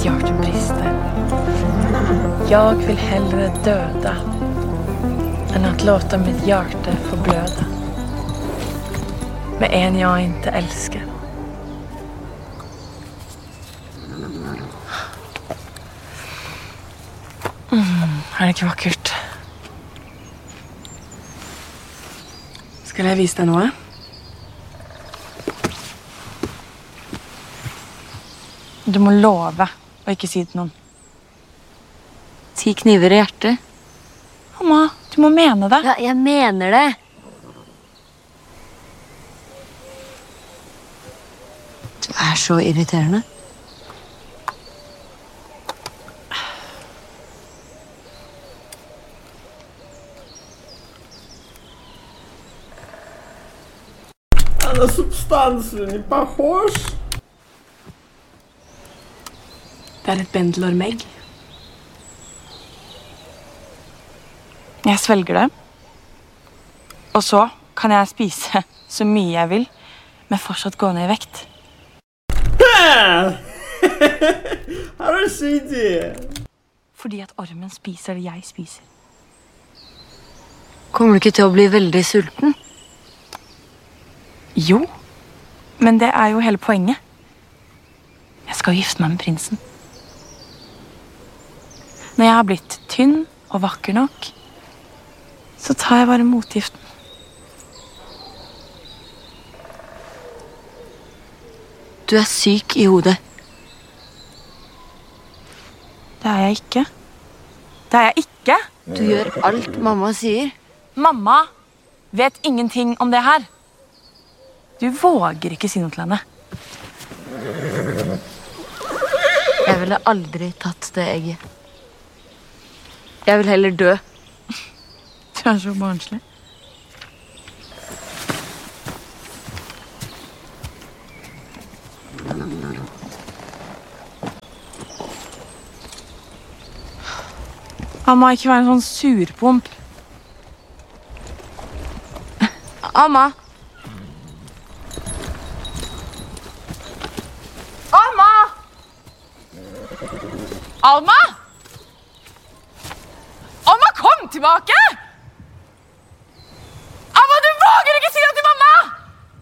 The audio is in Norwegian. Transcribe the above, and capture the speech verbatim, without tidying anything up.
mitt hjärta brister. Jag vill hellre döda än att låta mitt hjärta få blöda. Med en jag inte älskar. Mm, är det inte vackert? Skal jeg vise deg noe? Du må love å ikke si det til noen. Ti kniver i hjertet. Mamma, du må mene det. Ja, jeg mener det. Du er så irriterende. Она substansen не похож. Det er et bendelormegg. Jeg svelger det. Og så kan jeg spise så mye jeg vil, men fortsatt gå ned i vekt. Har du sett det? Fordi at ormen spiser det jeg spiser. Kommer du ikke til å bli veldig sulten? Jo, men det er jo hele poenget. Jeg skal gifte meg med prinsen. Når jeg har blitt tynn og vakker nok, så tar jeg bare motgiften. Du er syk i hodet. Det er jeg ikke. Det er jeg ikke. Du gjør alt mamma sier. Mamma vet ingenting om det her. Du våger ikke si noe til henne. Jeg ville aldri tatt det egget. Jeg vil heller dø. Du er så barnslig. Amma, ikke være en sånn surpomp. Amma! Alma! Alma! Alma, kom tilbake!